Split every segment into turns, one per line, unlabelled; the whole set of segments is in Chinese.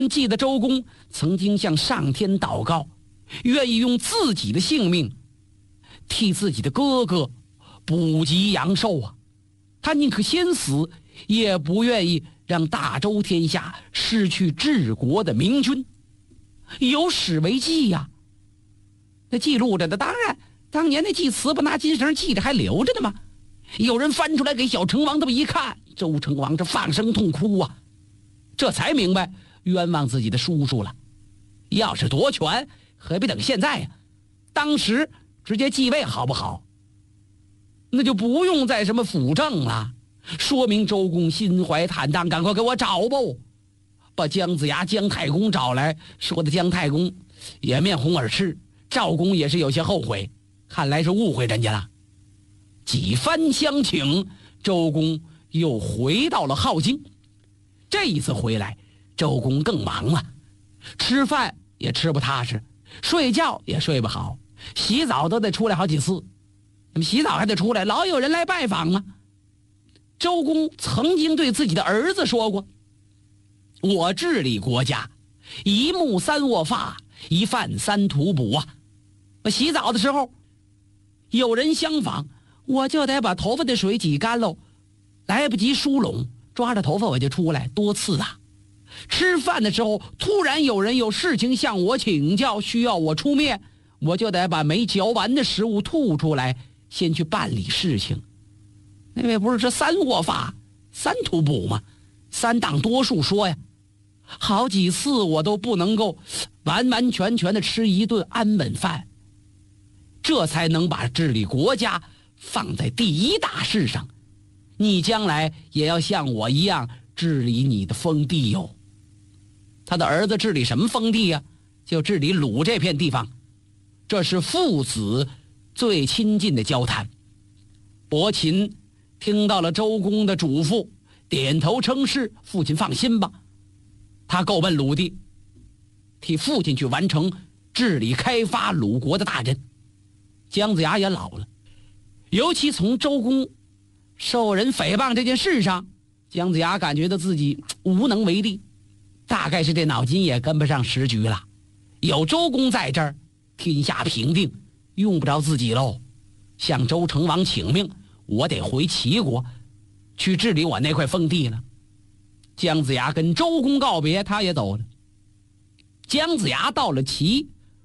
记得周公曾经向上天祷告，愿意用自己的性命替自己的哥哥补给阳寿啊！他宁可先死，也不愿意让大周天下失去治国的明君。有史为记呀，那记录着的，当然当年那祭词不拿金绳系着还留着呢吗？有人翻出来给小成王这么一看，周成王这放声痛哭啊，这才明白冤枉自己的叔叔了。要是夺权，何必等现在呀？当时直接继位好不好？那就不用再什么辅政了，说明周公心怀坦荡，赶快给我找吧。把姜子牙姜太公找来，说的姜太公也面红耳赤，赵公也是有些后悔，看来是误会人家了。几番相请，周公又回到了镐京。这一次回来，周公更忙了，吃饭也吃不踏实，睡觉也睡不好，洗澡都得出来好几次。那么洗澡还得出来，老有人来拜访啊。周公曾经对自己的儿子说过，我治理国家，一木三卧发，一饭三吐哺啊。洗澡的时候有人相访，我就得把头发的水挤干喽，来不及梳拢，抓着头发我就出来，多次啊。吃饭的时候突然有人有事情向我请教，需要我出面，我就得把没嚼完的食物吐出来，先去办理事情。那位不是这三卧发三吐哺吗？三当多数说呀，好几次我都不能够完完全全的吃一顿安稳饭，这才能把治理国家放在第一大事上。你将来也要像我一样治理你的封地哟。他的儿子治理什么封地呀？就治理鲁这片地方，这是父子最亲近的交谈。伯禽听到了周公的嘱咐，点头称是，父亲放心吧。他够奔鲁地，替父亲去完成治理开发鲁国的大任。姜子牙也老了，尤其从周公受人诽谤这件事上，姜子牙感觉到自己无能为力，大概是这脑筋也跟不上时局了。有周公在这儿，天下平定，用不着自己喽。向周成王请命，我得回齐国去治理我那块封地了。姜子牙跟周公告别，他也走了。姜子牙到了齐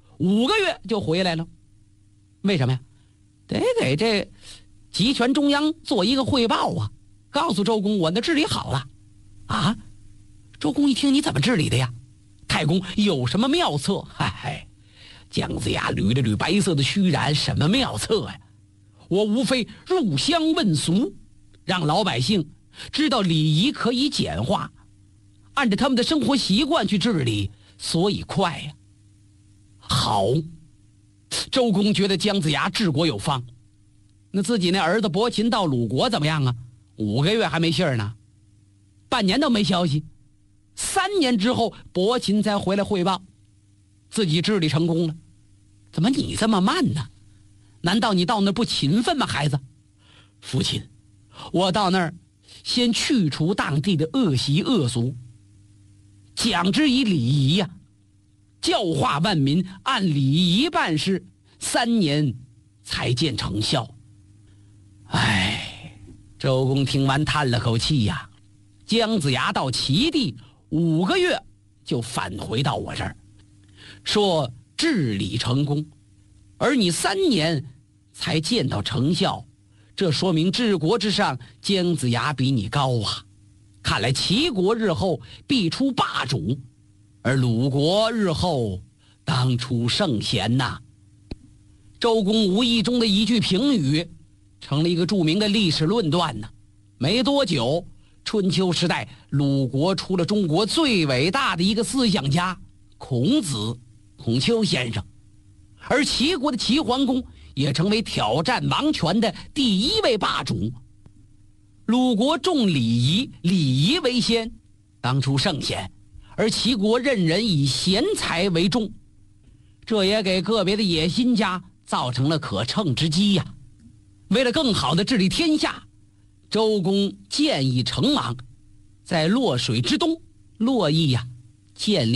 5个月就回来了。为什么呀？得给这集权中央做一个汇报啊，告诉周公我的治理好了啊。周公一听，你怎么治理的呀？太公有什么妙策？嗨，姜子牙捋了捋白色的须髯，什么妙策呀？我无非入乡问俗，让老百姓知道礼仪可以简化，按照他们的生活习惯去治理，所以快呀。好，周公觉得姜子牙治国有方。那自己那儿子伯禽到鲁国怎么样啊？5个月还没信儿呢，半年都没消息。3年之后，伯禽才回来汇报，自己治理成功了。怎么你这么慢呢？难道你到那儿不勤奋吗，孩子？父亲，我到那儿先去除当地的恶习恶俗，讲之以礼仪呀，教化万民，按礼仪办事，3年才见成效。哎，周公听完叹了口气呀。姜子牙到齐地5个月就返回到我这儿，说治理成功，而你3年才见到成效，这说明治国之上姜子牙比你高啊。看来齐国日后必出霸主，而鲁国日后当出圣贤呐。周公无意中的一句评语，成了一个著名的历史论断呢。没多久，春秋时代鲁国出了中国最伟大的一个思想家孔子，孔丘先生，而齐国的齐桓公也成为挑战王权的第1位霸主。鲁国重礼仪，礼仪为先，当出圣贤，而齐国任人以贤才为重，这也给个别的野心家造成了可乘之机呀。为了更好的治理天下，周公建议成王在洛水之东洛邑呀， 建立